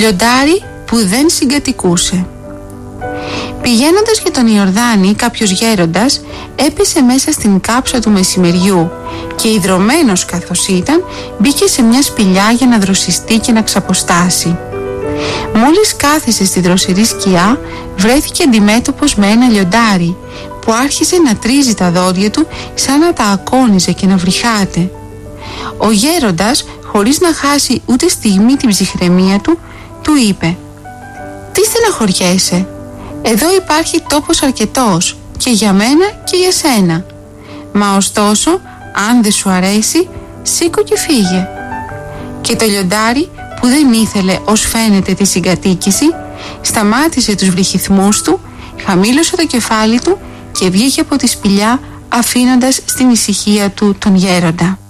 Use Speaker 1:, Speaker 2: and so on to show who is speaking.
Speaker 1: λιοντάρι που δεν συγκατοικούσε. Πηγαίνοντας για τον Ιορδάνη, κάποιος γέροντας έπεσε μέσα στην κάψα του μεσημεριού και ιδρωμένος καθώς ήταν, μπήκε σε μια σπηλιά για να δροσιστεί και να ξαποστάσει. Μόλις κάθισε στη δροσερή σκιά, βρέθηκε αντιμέτωπος με ένα λιοντάρι που άρχισε να τρίζει τα δόντια του σαν να τα ακόνιζε και να βρυχάται. Ο γέροντας, χωρίς να χάσει ούτε στιγμή την ψυχραιμία του, του είπε: «Τι στεναχωριέσαι? Εδώ υπάρχει τόπος αρκετός και για μένα και για σένα. Μα ωστόσο, αν δεν σου αρέσει, σήκω και φύγε». Και το λιοντάρι, που δεν ήθελε ως φαίνεται τη συγκατοίκηση, σταμάτησε τους βρυχυθμούς του, χαμήλωσε το κεφάλι του και βγήκε από τη σπηλιά, αφήνοντας στην ησυχία του τον γέροντα.